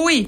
Oui.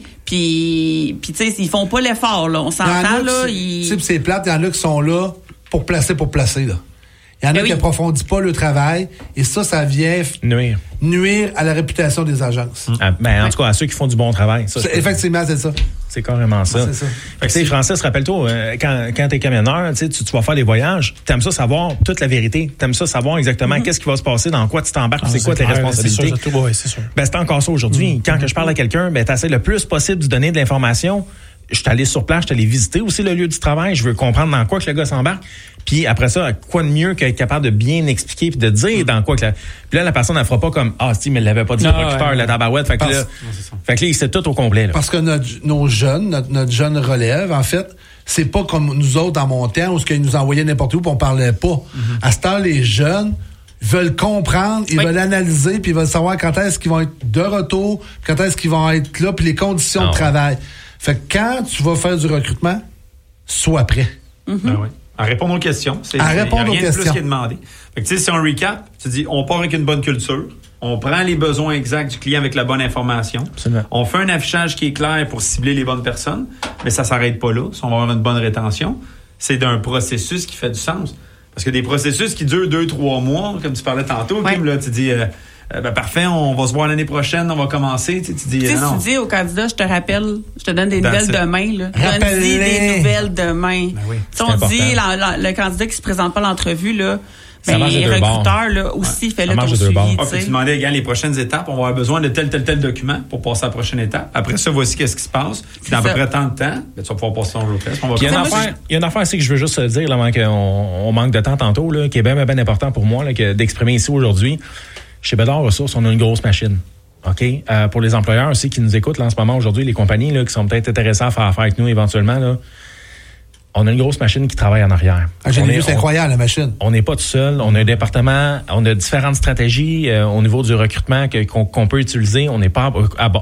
Puis tu sais, ils font pas l'effort, là. On s'entend, là. Tu sais, c'est plate, il y en a qui sont là pour placer, là. Il y en a qui approfondissent pas le travail et ça vient nuire à la réputation des agences. En tout cas, à ceux qui font du bon travail. Ça, effectivement, c'est ça. C'est carrément ça. C'est ça. Fait que, Francis, rappelle-toi, quand t'es camionneur, tu vas faire des voyages, t'aimes ça savoir toute la vérité. T'aimes ça savoir exactement qu'est-ce qui va se passer, dans quoi tu t'embarques, c'est quoi tes responsabilités. C'est sûr. C'est encore ça aujourd'hui. Quand que je parle à quelqu'un, t'essaies le plus possible de donner de l'information. Je suis allé sur place, je suis allé visiter aussi le lieu du travail. Je veux comprendre dans quoi que le gars s'embarque. Puis après ça, quoi de mieux qu'être capable de bien expliquer puis de dire dans quoi que Puis là, la personne, elle fera pas comme mais elle l'avait pas dit le recruteur, la tabarouette. Fait que là, il sait tout au complet. Là. Parce que nos jeunes, notre jeune relève, en fait, c'est pas comme nous autres dans mon temps où ils nous envoyaient n'importe où puis on parlait pas. À ce temps, les jeunes veulent comprendre, ils veulent analyser puis ils veulent savoir quand est-ce qu'ils vont être de retour, quand est-ce qu'ils vont être là puis les conditions de travail. Fait que quand tu vas faire du recrutement, sois prêt. Ben oui. À répondre aux questions. Rien de plus qui est demandé. Fait que, tu sais, si on recap, tu dis, on part avec une bonne culture, on prend les besoins exacts du client avec la bonne information, Absolument. On fait un affichage qui est clair pour cibler les bonnes personnes, mais ça s'arrête pas là. Si on va avoir une bonne rétention, c'est d'un processus qui fait du sens. Parce que des processus qui durent 2-3 mois, comme tu parlais tantôt, Kim, là, tu dis... parfait, on va se voir l'année prochaine, on va commencer. Tu dis au candidat, je te rappelle, je te donne des nouvelles demain. Donne-y des nouvelles demain. Ben oui, on dit, le candidat qui se présente pas à l'entrevue, là, les recruteurs là, aussi, fait-le ton suivi. Puis tu demandais, les prochaines étapes, on va avoir besoin de tel document pour passer à la prochaine étape. Après ça, voici qu'est-ce qui se passe. Puis dans à peu près tant de temps, tu vas pouvoir passer ton road test. Il y a une affaire aussi que je veux juste dire, là, avant qu'on manque de temps tantôt, là, qui est bien important pour moi, là, d'exprimer ici aujourd'hui. Chez Bédard Ressources, on a une grosse machine. OK? Pour les employeurs aussi qui nous écoutent là, en ce moment aujourd'hui, les compagnies là, qui sont peut-être intéressées à faire affaire avec nous éventuellement, là, on a une grosse machine qui travaille en arrière. C'est incroyable, la machine. On n'est pas tout seul. On a un département, on a différentes stratégies au niveau du recrutement qu'on peut utiliser. On n'est pas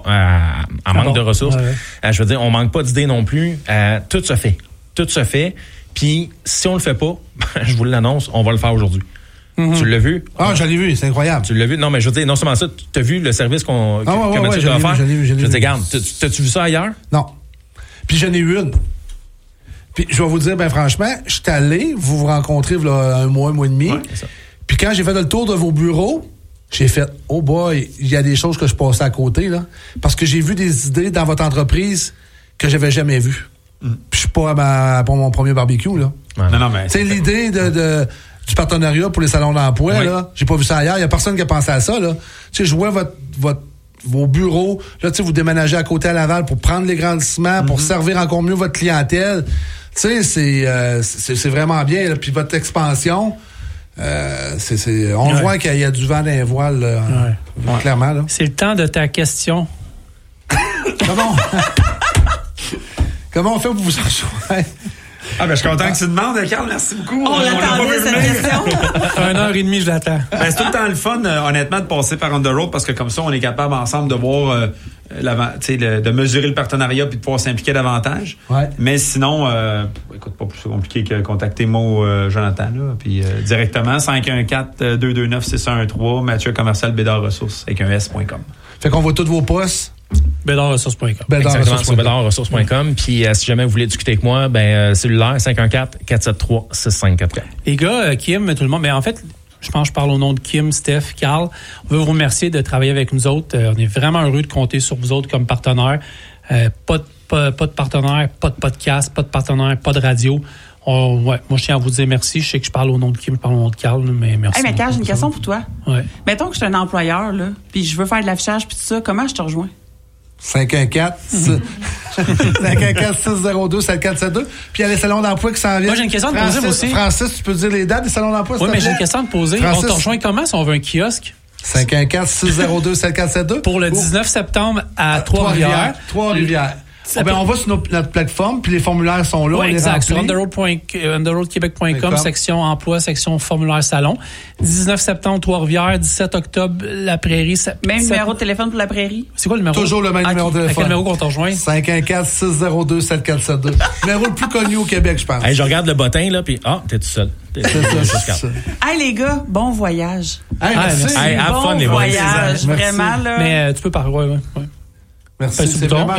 en manque de ressources. Je veux dire, on manque pas d'idées non plus. Tout se fait. Tout se fait. Puis, si on le fait pas, je vous l'annonce, on va le faire aujourd'hui. Tu l'as vu? Je l'ai vu, c'est incroyable. Tu l'as vu? Non, mais je veux dire, non seulement ça, tu as vu le service que Mathieu doit faire? Je l'ai vu. Je veux dire, regarde, t'as-tu vu ça ailleurs? Non. Puis j'en ai eu une. Puis je vais vous dire, franchement, je suis allé, vous rencontrez là, un mois et demi. Ouais, c'est ça. Puis quand j'ai fait le tour de vos bureaux, j'ai fait, oh boy, il y a des choses que je passais à côté, là. Parce que j'ai vu des idées dans votre entreprise que j'avais jamais vues. Puis je suis pas pour mon premier barbecue, là. Ouais. Non, mais... C'est l'idée du partenariat pour les salons d'emploi, là. J'ai pas vu ça ailleurs. Il y a personne qui a pensé à ça, là. Tu sais, je vois vos bureaux. Là, tu sais, vous déménagez à côté à Laval pour prendre les grandissements, pour servir encore mieux votre clientèle. Tu sais, c'est vraiment bien, là. Puis votre expansion, on voit qu'il y a du vent dans les voiles, là, clairement, là. C'est le temps de ta question. Comment on fait pour vous en choisir? Je suis content que tu demandes, Carl. Merci beaucoup. On l'attendait, cette question. 1h30, je l'attends. C'est tout le temps le fun, honnêtement, de passer par On The Road parce que comme ça, on est capable ensemble de voir, de mesurer le partenariat puis de pouvoir s'impliquer davantage. Ouais. Mais sinon, écoute, pas plus compliqué que contacter moi Jonathan, là. Puis directement, 514-229-6113, Mathieu commercial Bédard Ressources avec un S.com. Fait qu'on voit tous vos postes. BédardRessources.com. Exactement, sur BédardRessources.com. Puis si jamais vous voulez discuter avec moi, cellulaire 514-473-6544. Les gars, Kim, tout le monde, en fait, je pense que je parle au nom de Kim, Steph, Carl. On veut vous remercier de travailler avec nous autres. On est vraiment heureux de compter sur vous autres comme partenaires. Pas de partenaire, pas de podcast, pas de partenaire, pas de radio. Moi, je tiens à vous dire merci. Je sais que je parle au nom de Kim, je parle au nom de Carl, mais merci. Mais Carl, j'ai une question pour toi. Ouais. Mettons que je suis un employeur, là, puis je veux faire de l'affichage puis tout ça. Comment je te rejoins? 514-602-7472. Puis il y a les salons d'emploi qui s'en viennent. Moi, j'ai une question à te poser aussi. Francis, tu peux dire les dates des salons d'emploi? Oui, mais j'ai une question à te poser. Francis, on te rejoint comment si on veut un kiosque? 514-602-7472. Pour le 19 septembre à Trois-Rivières. Trois-Rivières. On va sur notre plateforme, puis les formulaires sont là. Oui, exact. Sur underroadquebec.com, section emploi, section formulaire salon. 19 septembre, Trois-Rivières. 17 octobre, La Prairie. Même numéro de téléphone pour La Prairie? C'est quoi le numéro? Toujours le même numéro de téléphone. À quel numéro qu'on te rejoint? 514-602-7472. Numéro le plus connu au Québec, je pense. Hey, je regarde le bottin, là, puis t'es tout seul. C'est ça. Hey, les gars, bon voyage. Merci. Have fun, les boys. Voyage, vraiment, là. Mais tu peux parler, ouais. Merci, c'est vraiment